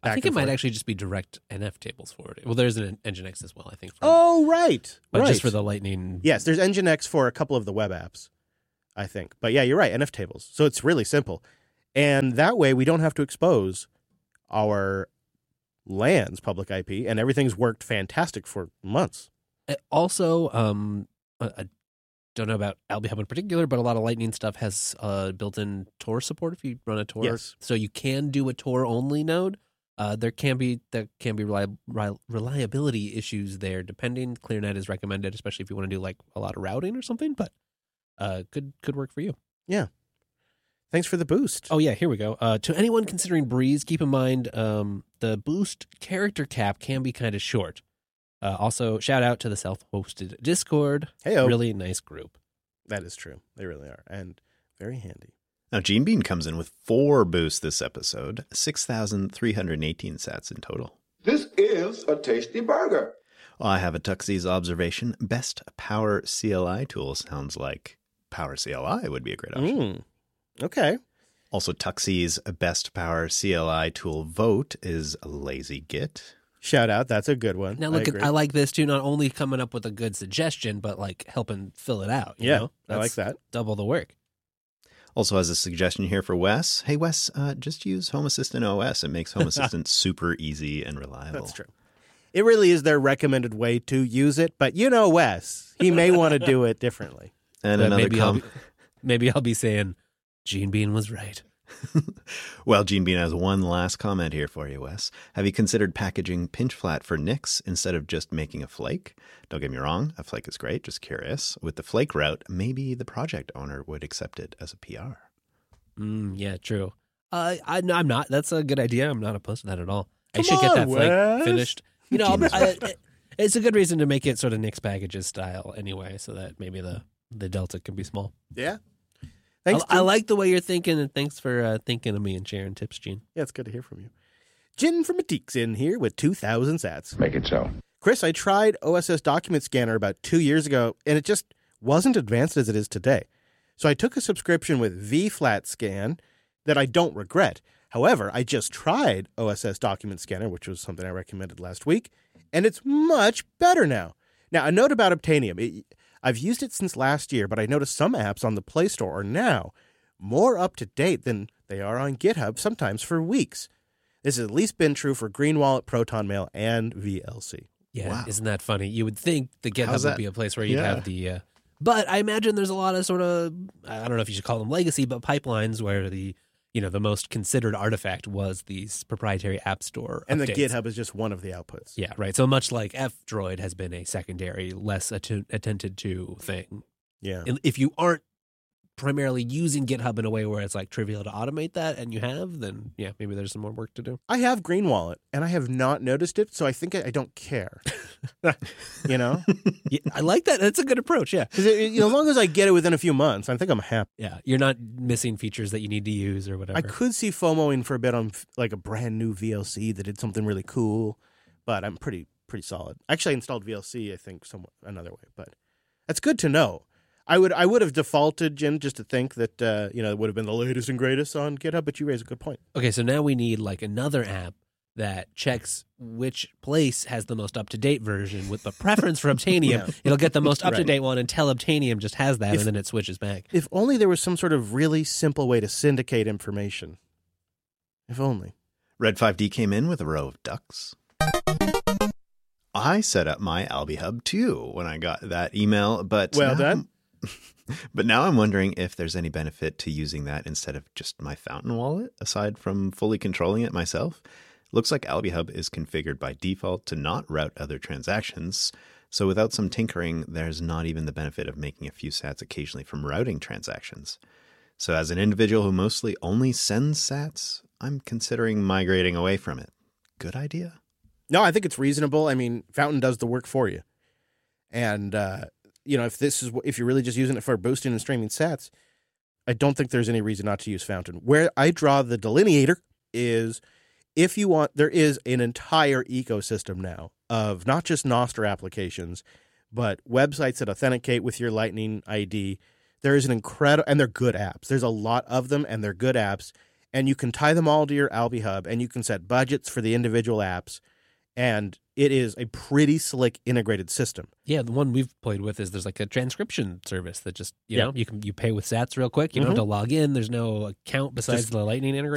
I think it might actually just be direct NF tables for it. Well, there's an Nginx as well, I think. Oh, right. But just for the Lightning. Yes, there's Nginx for a couple of the web apps, I think. But yeah, you're right, NF tables. So it's really simple. And that way we don't have to expose our LAN's public IP, and everything's worked fantastic for months. Also, I don't know about AlbiHub in particular, but a lot of Lightning stuff has built-in Tor support if you run a Tor. Yes. So you can do a Tor-only node. There can be reliability issues there, depending. ClearNet is recommended, especially if you want to do like a lot of routing or something, but could work for you. Yeah. Thanks for the boost. Oh, yeah, here we go. To anyone considering Breeze, keep in mind the boost character cap can be kind of short. Also, shout out to the self-hosted Discord. Hey-o. Really nice group. That is true. They really are. And very handy. Now, Gene Bean comes in with 4 boosts this episode, 6,318 sats in total. This is a tasty burger. Well, I have a Tuxie's observation. Best Power CLI tool sounds like Power CLI would be a great option. Okay. Also, Tuxie's Best Power CLI tool vote is Lazy Git. Shout out. That's a good one. Now, look, I like this too, not only coming up with a good suggestion, but like helping fill it out. You know? I like that. Double the work. Also has a suggestion here for Wes. Hey, Wes, just use Home Assistant OS. It makes Home Assistant super easy and reliable. That's true. It really is their recommended way to use it, but you know Wes, he may want to do it differently. And but another maybe I'll be saying, Gene Bean was right. Well, Gene Bean has one last comment here for you, Wes. Have you considered packaging pinch flat for NICs instead of just making a flake? Don't get me wrong, a flake is great, just curious. With the flake route, maybe the project owner would accept it as a PR. Yeah, true. I'm not. That's a good idea. I'm not opposed to that at all. I should get that flake finished. You know, it's a good reason to make it sort of NICs packages style anyway, so that maybe the delta can be small. Yeah. Thanks. I like the way you're thinking, and thanks for thinking of me and sharing tips, Gene. Yeah, it's good to hear from you. Jin from Matique's in here with 2,000 sats. Make it so. Chris, I tried OSS Document Scanner about 2 years ago, and it just wasn't advanced as it is today. So I took a subscription with vFlat Scan that I don't regret. However, I just tried OSS Document Scanner, which was something I recommended last week, and it's much better now. Now, a note about Obtainium. I've used it since last year, but I noticed some apps on the Play Store are now more up to date than they are on GitHub, sometimes for weeks. This has at least been true for Green Wallet, Proton Mail, and VLC. Yeah, wow. Isn't that funny? You would think the GitHub would be a place where you'd have the... but I imagine there's a lot of sort of, I don't know if you should call them legacy, but pipelines where the most considered artifact was these proprietary app store And updates. the GitHub is just one of the outputs. Yeah, right. So much like F-Droid has been a secondary, less attended to thing. Yeah. And if you aren't primarily using GitHub in a way where it's like trivial to automate that, and you have, then yeah, maybe there's some more work to do. I have Green Wallet, and I have not noticed it, so I think I don't care. You know? Yeah, I like that. That's a good approach, yeah. Because as long as I get it within a few months, I think I'm happy. Yeah, you're not missing features that you need to use or whatever. I could see FOMOing for a bit on like a brand new VLC that did something really cool, but I'm pretty solid. Actually, I installed VLC, I think, another way, but that's good to know. I would have defaulted, Jim, just to think that it would have been the latest and greatest on GitHub, but you raise a good point. Okay, so now we need like another app that checks which place has the most up-to-date version with the preference for Obtainium. Yeah. It'll get the most up-to-date one until Obtainium just has that, and then it switches back. If only there was some sort of really simple way to syndicate information. If only. Red 5D came in with a row of ducks. I set up my AlbiHub too when I got that email, but well done. But now I'm wondering if there's any benefit to using that instead of just my Fountain wallet, aside from fully controlling it myself. Looks like AlbiHub is configured by default to not route other transactions, so without some tinkering, there's not even the benefit of making a few sats occasionally from routing transactions. So as an individual who mostly only sends sats, I'm considering migrating away from it. Good idea? No, I think it's reasonable. I mean, Fountain does the work for you. And, if you're really just using it for boosting and streaming sats, I don't think there's any reason not to use Fountain. Where I draw the delineator is if you want, there is an entire ecosystem now of not just Nostr applications, but websites that authenticate with your Lightning ID. There is an incredible, and they're good apps. There's a lot of them, and they're good apps. and you can tie them all to your Albi Hub, and you can set budgets for the individual apps, and it is a pretty slick integrated system. Yeah, the one we've played with is there's like a transcription service that just, you know, you pay with Sats real quick. You don't have to log in. There's no account besides the Lightning integration.